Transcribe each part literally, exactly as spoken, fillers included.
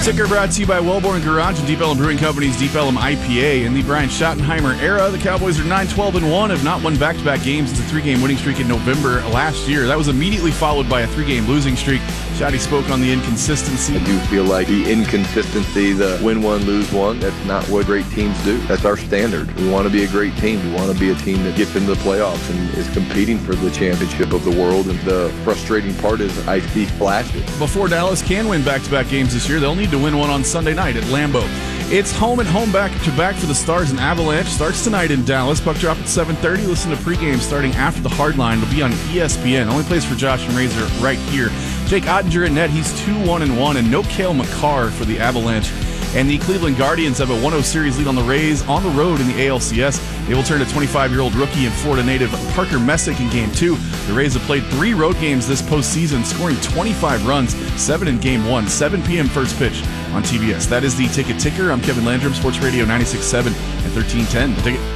Ticker brought to you by Wellborn Garage and Deep Ellum Brewing Company's Deep Ellum I P A. In the Brian Schottenheimer era, the Cowboys are nine twelve and one, have not won back-to-back games since a three-game winning streak in November last year. That was immediately followed by a three-game losing streak. Schotty spoke on the inconsistency. I do feel like the inconsistency, the win one, lose one, that's not what great teams do. That's our standard. We want to be a great team. We want to be a team that gets into the playoffs and is competing for the championship of the world. And the frustrating part is I see flashes. Before Dallas can win back-to-back games this year, they'll need to win one on Sunday night at Lambeau. It's home and home back-to-back for the Stars, and Avalanche starts tonight in Dallas. Puck drop at seven thirty. Listen to pregame starting after the hardline. It'll be on E S P N. Only place for Josh and Razor right here. Jake Ottinger in net. He's two one and one, and no Cale Makar for the Avalanche. And the Cleveland Guardians have a one oh series lead on the Rays on the road in the A L C S. They will turn to twenty-five-year-old rookie and Florida native Parker Messick in Game two. The Rays have played three road games this postseason, scoring twenty-five runs, seven in Game one, seven p.m. first pitch on T B S. That is the Ticket Ticker. I'm Kevin Landrum, Sports Radio ninety-six point seven and thirteen ten. The Ticket.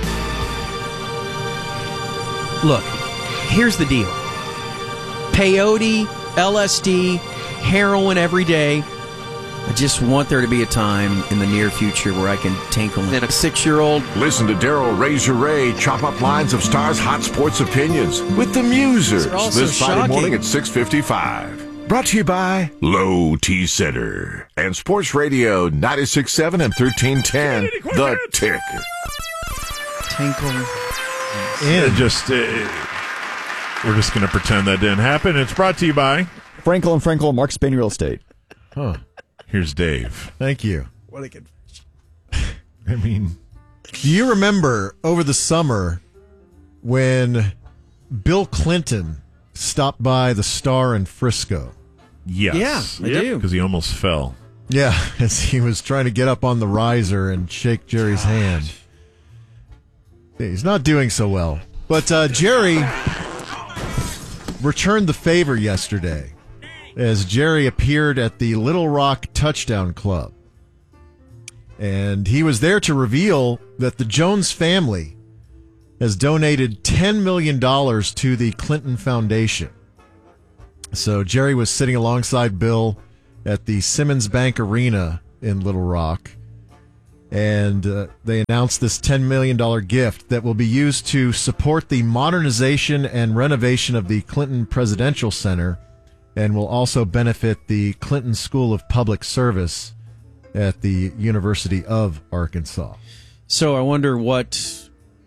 Look, here's the deal. Peyote, L S D, heroin every day. I just want there to be a time in the near future where I can tinkle in a six-year-old. Listen to Daryl Razor Ray chop up lines of Stars Hot Sports opinions with the Musers this Friday shocking. morning at six fifty-five. Brought to you by Low T Center and Sports Radio ninety-six point seven and thirteen ten. The Ticket. Tinkle. And just, uh, we're just going to pretend that didn't happen. It's brought to you by Frankel and Frankel, Mark Spain Real Estate. Huh. Here's Dave. Thank you. What a good. I mean, do you remember over the summer when Bill Clinton stopped by the Star in Frisco? yes. Yeah, I do. Because he almost fell. Yeah, as he was trying to get up on the riser and shake Jerry's hand. He's not doing so well. But uh, Jerry returned the favor yesterday as Jerry appeared at the Little Rock Touchdown Club. And he was there to reveal that the Jones family has donated ten million dollars to the Clinton Foundation. So Jerry was sitting alongside Bill at the Simmons Bank Arena in Little Rock. And uh, they announced this ten million dollars gift that will be used to support the modernization and renovation of the Clinton Presidential Center, and will also benefit the Clinton School of Public Service at the University of Arkansas. So I wonder what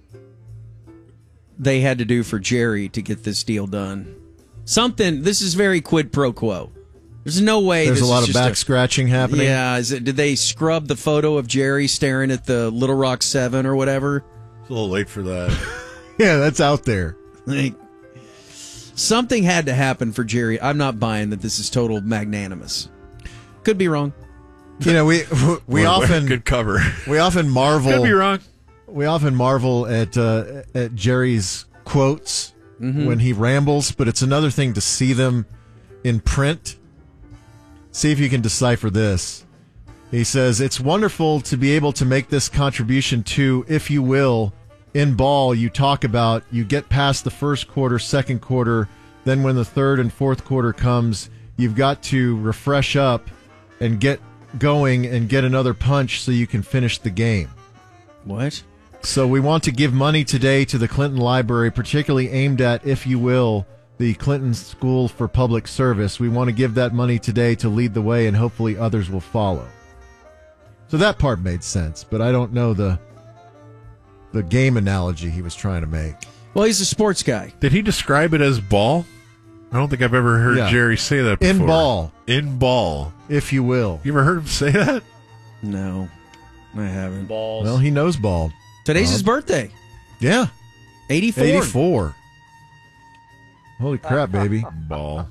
they had to do for Jerry to get this deal done. Something, this is very quid pro quo. There's no way. There's this a lot is of just back scratching happening. Yeah, is it, did they scrub the photo of Jerry staring at the Little Rock seven or whatever? It's a little late for that. Yeah, that's out there. Like, something had to happen for Jerry. I'm not buying that this is total magnanimous. Could be wrong. You know, we we Well, often good cover. we often marvel. Could be wrong. We often marvel at uh, at Jerry's quotes Mm-hmm. when he rambles, but it's another thing to see them in print. See if you can decipher this. He says, "It's wonderful to be able to make this contribution to, if you will, in ball, you talk about, you get past the first quarter, second quarter, then when the third and fourth quarter comes, you've got to refresh up and get going and get another punch so you can finish the game." What? So we want to give money today to the Clinton Library, particularly aimed at, if you will, the Clinton School for Public Service. We want to give that money today to lead the way, and hopefully others will follow. So that part made sense, but I don't know the the game analogy he was trying to make. Well, he's a sports guy. Did he describe it as ball? I don't think I've ever heard Yeah. Jerry say that before. In ball, In ball. if you will. You ever heard him say that? No, I haven't. Balls. Well, he knows ball. Today's Bob. his birthday. Yeah, eighty-four. eighty-four. Holy crap, baby. Ball.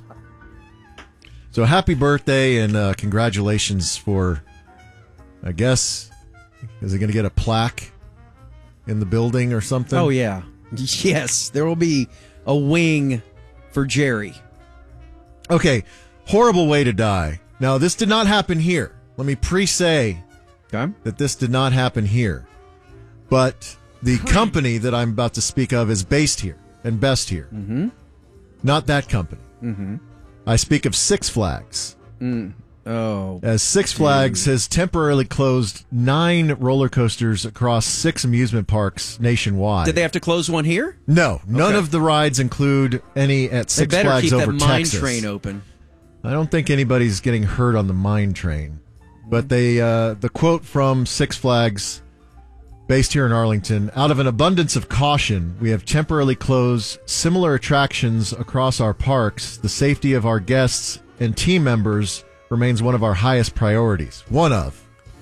So happy birthday and uh, congratulations for, I guess, is he going to get a plaque in the building or something? Oh, yeah. Yes, there will be a wing for Jerry. Okay, horrible way to die. Now, this did not happen here. Let me pre-say Okay. that this did not happen here. But the company that I'm about to speak of is based here and best here. Mm-hmm. Not that company. Mm-hmm. I speak of Six Flags. Mm. Oh. As Six Flags dude. has temporarily closed nine roller coasters across six amusement parks nationwide. Did they have to close one here? No, none Okay. of the rides include any at They Six better Flags keep over that mine Texas. train open. I don't think anybody's getting hurt on the mine train, but they uh, the quote from Six Flags, based here in Arlington: "Out of an abundance of caution, we have temporarily closed similar attractions across our parks. The safety of our guests and team members remains one of our highest priorities." One of,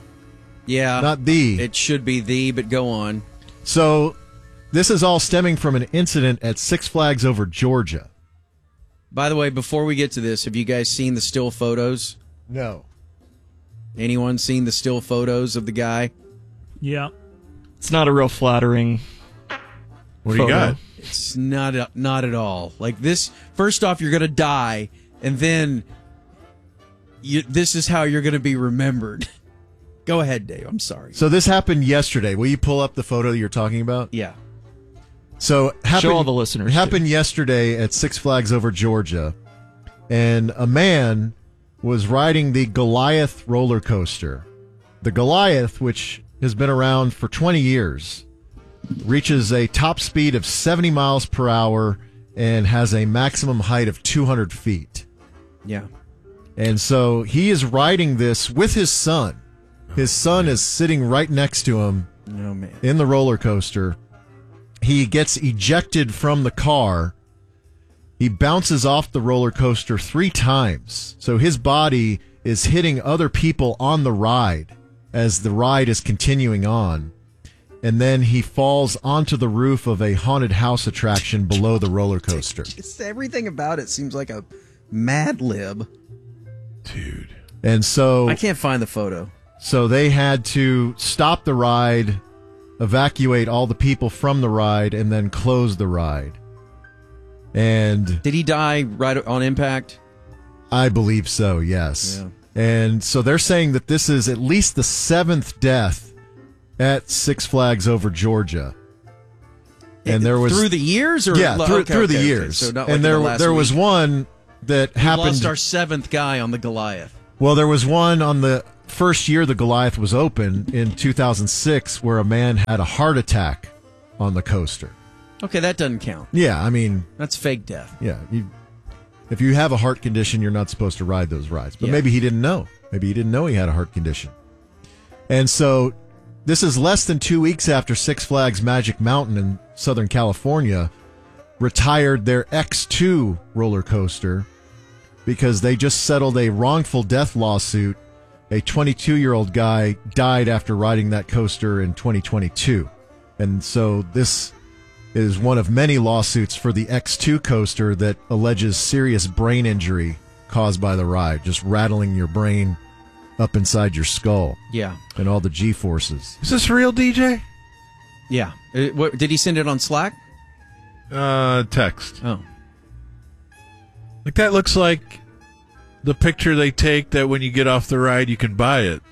Yeah. not the. It should be the, but go on. So, this is all stemming from an incident at Six Flags over Georgia. By the way, before we get to this, have you guys seen the still photos? No. Anyone seen the still photos of the guy? Yeah. It's not a real flattering. What do you photo. got? It's not not at all. Like this, first off, you're going to die, and then you, this is how you're going to be remembered. Go ahead, Dave. I'm sorry. So this happened yesterday. Will you pull up the photo that you're talking about? Yeah. So happened, Show all the listeners, happened yesterday at Six Flags over Georgia, and a man was riding the Goliath roller coaster. The Goliath, which has been around for twenty years, reaches a top speed of seventy miles per hour and has a maximum height of two hundred feet. Yeah. And so he is riding this with his son. His son is sitting right next to him Oh, man. in the roller coaster. He gets ejected from the car. He bounces off the roller coaster three times. So his body is hitting other people on the ride as the ride is continuing on. And then he falls onto the roof of a haunted house attraction below the roller coaster. It's, everything about it seems like a Mad Lib. Dude. And so I can't find the photo. So they had to stop the ride, evacuate all the people from the ride, and then close the ride. And Did he die right on impact? I believe so, yes. Yeah. And so they're saying that this is at least the seventh death at Six Flags over Georgia. And there was through the years, or yeah, through, okay, through okay, the okay. years. So not like and in there the last there was week. one that We happened. lost our seventh guy on the Goliath. Well, there was one on the first year the Goliath was open in two thousand six where a man had a heart attack on the coaster. Okay, that doesn't count. Yeah, I mean, That's fake death. yeah, you, if you have a heart condition, you're not supposed to ride those rides. But Yeah. maybe he didn't know. Maybe he didn't know he had a heart condition. And so this is less than two weeks after Six Flags Magic Mountain in Southern California retired their X two roller coaster because they just settled a wrongful death lawsuit. A twenty-two-year-old guy died after riding that coaster in twenty twenty-two. And so this is one of many lawsuits for the X two coaster that alleges serious brain injury caused by the ride, just rattling your brain up inside your skull Yeah. and all the G-forces. Is this real, D J? Yeah. Uh, what, did he send it on Slack? Uh, text. Oh. Like that looks like the picture they take that when you get off the ride you can buy it.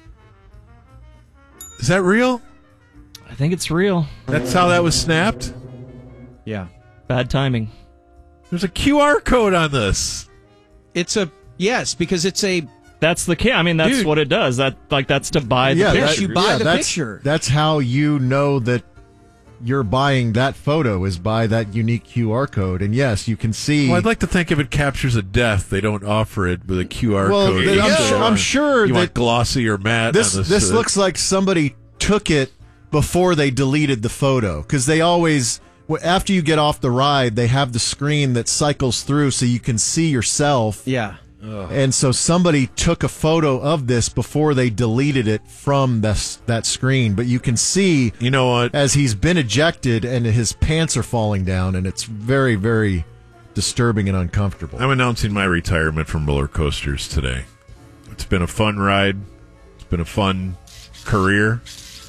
Is that real? I think it's real. That's how that was snapped? Yeah. Bad timing. There's a Q R code on this. It's a yes because it's a That's the key. I mean, that's Dude. what it does. That like that's to buy the yeah, picture. Yes, you buy the that's, picture. That's how you know that you're buying that photo is by that unique Q R code. And yes, you can see. Well, I'd like to think if it captures a death, they don't offer it with a Q R Well, code. then You I'm, go. sure, I'm sure You that want glossy or matte this on this. this uh, looks like somebody took it before they deleted the photo because they always w- after you get off the ride they have the screen that cycles through so you can see yourself. yeah. And so somebody took a photo of this before they deleted it from this, that screen. But you can see You know what? as he's been ejected and his pants are falling down, and it's very, very disturbing and uncomfortable. I'm announcing my retirement from roller coasters today. It's been a fun ride. It's been a fun career.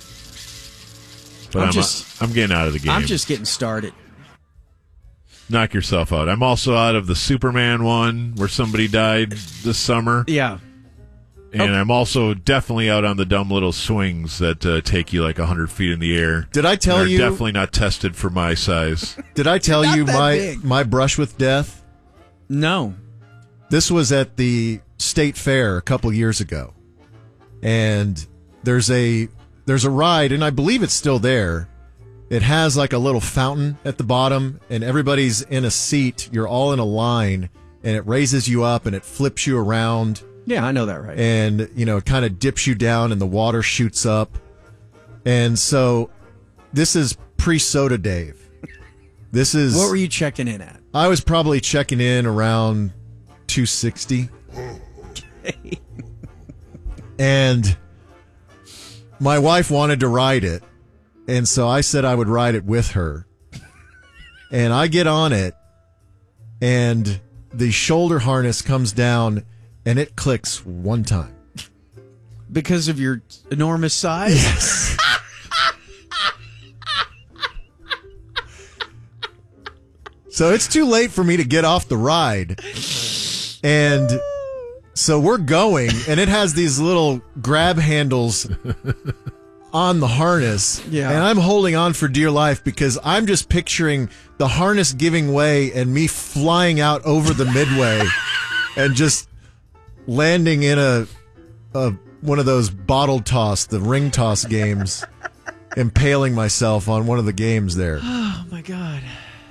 But I'm I'm, just- I'm getting out of the game. I'm just getting started. Knock yourself out. I'm also out of the Superman one where somebody died this summer. Yeah. And Oh. I'm also definitely out on the dumb little swings that uh, take you like one hundred feet in the air. Did I tell They're you? definitely not tested for my size. Did I tell Not you that my big. my brush with death? No. This was at the State Fair a couple years ago, and there's a there's a ride, and I believe it's still there. It has like a little fountain at the bottom, and everybody's in a seat. You're all in a line, and it raises you up and it flips you around. Yeah, I know that, right? And, you know, it kind of dips you down and the water shoots up. And so this is pre-Soda Dave. This is... What were you checking in at? I was probably checking in around two sixty. And my wife wanted to ride it. And so I said I would ride it with her. And I get on it, and the shoulder harness comes down, and it clicks one time. Because of your enormous size? Yes. So it's too late for me to get off the ride. And so we're going, and it has these little grab handles on the harness. Yeah. And I'm holding on for dear life because I'm just picturing the harness giving way and me flying out over the midway and just landing in a, a one of those bottle toss, the ring toss games, impaling myself on one of the games there. Oh, my God.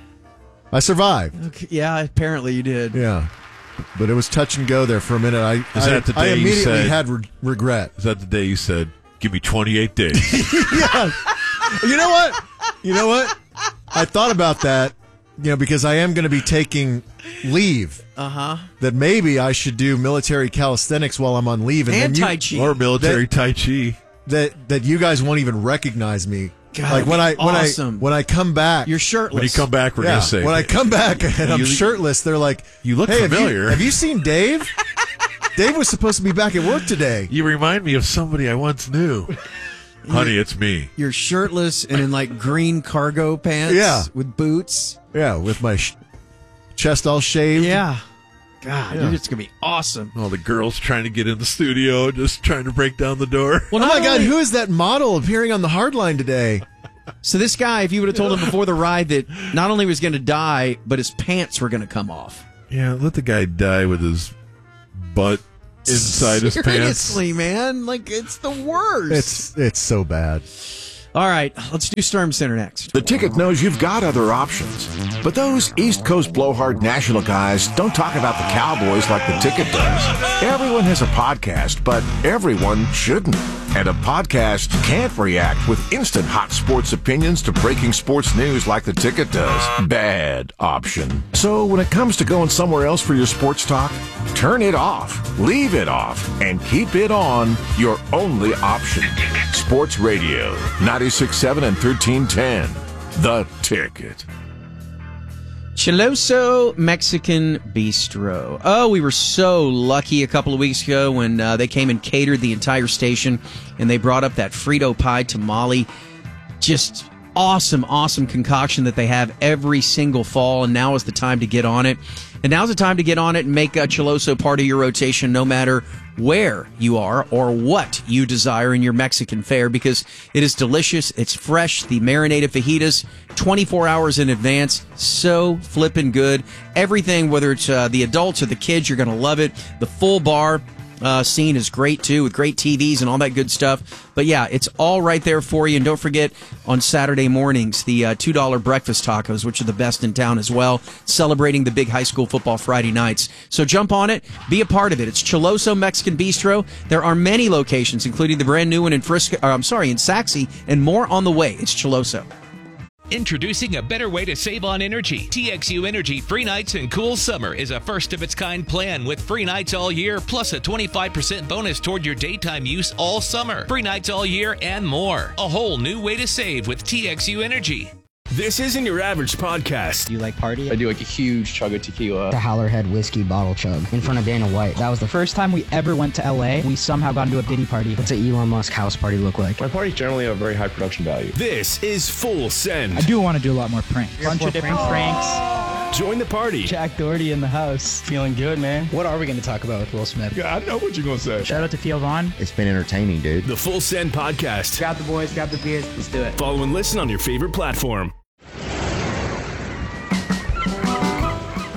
I survived. Okay. Yeah, apparently you did. Yeah. But it was touch and go there for a minute. I, Is I, that the I day you immediately said- had re- regret. Is that the day you said, give me twenty-eight days? Yeah. You know what? You know what? I thought about that, you know, because I am going to be taking leave. Uh-huh. That maybe I should do military calisthenics while I'm on leave. And, And then you, Tai Chi. Or military That- Tai Chi. That, that you guys won't even recognize me. God, like when I when awesome. I when I come back, You're shirtless. When you come back, we're yeah, going to say, when I come back and I'm You- shirtless, they're like, You look hey, have you- familiar." Have you seen Dave? Dave was supposed to be back at work today. you remind me of somebody I once knew. Honey, it's me. You're shirtless and in like green cargo pants. Yeah. With boots. Yeah, with my sh- chest all shaved. Yeah. God, Yeah. you're just going to be awesome. All the girls trying to get in the studio, just trying to break down the door. Well, Oh not my God, only- who is that model appearing on the Hardline today? So this guy, if you would have told him before the ride that not only was going to die, but his pants were going to come off. Yeah, let the guy die with his butt inside his pants. Seriously, man. Like, it's the worst. It's it's so bad. All right, let's do Storm Center next. The Ticket knows you've got other options. But those East Coast blowhard national guys don't talk about the Cowboys like the Ticket does. Everyone has a podcast, but everyone shouldn't. And a podcast can't react with instant hot sports opinions to breaking sports news like the Ticket does. Bad option. So when it comes to going somewhere else for your sports talk, turn it off, leave it off, and keep it on your only option. Sports Radio, ninety-six point seven and thirteen ten. The Ticket. Chiloso Mexican Bistro. Oh, we were so lucky a couple of weeks ago when uh, they came and catered the entire station, and they brought up that Frito pie tamale. Just awesome, awesome concoction that they have every single fall, and now is the time to get on it. And now's the time to get on it and make uh, Chiloso part of your rotation, no matter where you are or what you desire in your Mexican fare, because it is delicious. It's fresh. The marinated fajitas, twenty-four hours in advance. So flippin' good. Everything, whether it's uh, the adults or the kids, you're going to love it. The full bar uh, scene is great, too, with great T Vs and all that good stuff. But, yeah, it's all right there for you. And don't forget, on Saturday mornings, the uh, two dollar breakfast tacos, which are the best in town as well, celebrating the big high school football Friday nights. So jump on it. Be a part of it. It's Chiloso Mexican Bistro. There are many locations, including the brand new one in Frisco, or, I'm sorry, in Saxe, and more on the way. It's Chiloso. Introducing a better way to save on energy. T X U Energy Free Nights and Cool Summer is a first-of-its-kind plan with free nights all year, plus a twenty-five percent bonus toward your daytime use all summer. Free nights all year and more. A whole new way to save with T X U Energy. This isn't your average podcast. Do you like party? I do like a huge chug of tequila. The Howlerhead whiskey bottle chug in front of Dana White. That was the first time we ever went to L A. We somehow got into a Diddy party. What's an Elon Musk house party look like? My parties generally have very high production value. This is Full Send. I do want to do a lot more pranks. A bunch of different pranks. Join the party. Jack Doherty in the house. Feeling good, man. What are we going to talk about with Will Smith? Yeah, I know what you're going to say. Shout out to Theo Vaughn. It's been entertaining, dude. The Full Send Podcast. Grab the boys, grab the beers. Let's do it. Follow and listen on your favorite platform.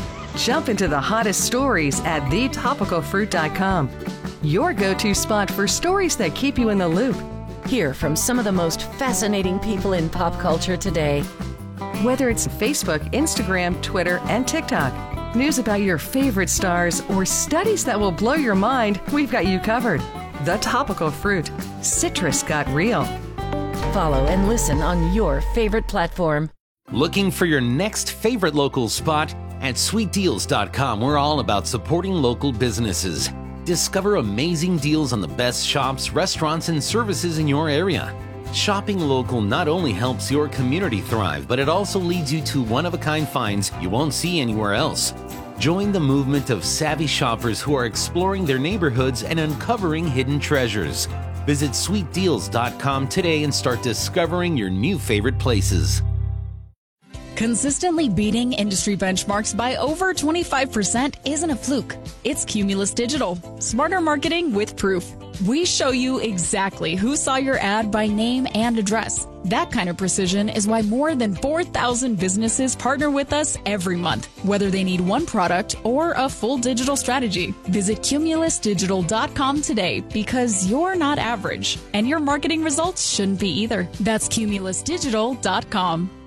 Jump into the hottest stories at the topical fruit dot com. Your go-to spot for stories that keep you in the loop. Hear from some of the most fascinating people in pop culture today. Whether it's Facebook, Instagram, Twitter, and TikTok, news about your favorite stars, or studies that will blow your mind, we've got you covered. The Topical Fruit. Citrus got real. Follow and listen on your favorite platform. Looking for your next favorite local spot? At sweet deals dot com, we're all about supporting local businesses. Discover amazing deals on the best shops, restaurants, and services in your area. Shopping local not only helps your community thrive, but it also leads you to one-of-a-kind finds you won't see anywhere else. Join the movement of savvy shoppers who are exploring their neighborhoods and uncovering hidden treasures. Visit sweet deals dot com today and start discovering your new favorite places. Consistently beating industry benchmarks by over twenty-five percent isn't a fluke. It's Cumulus Digital. Smarter marketing with proof. We show you exactly who saw your ad by name and address. That kind of precision is why more than four thousand businesses partner with us every month, whether they need one product or a full digital strategy. Visit cumulus digital dot com today because you're not average, and your marketing results shouldn't be either. That's cumulus digital dot com.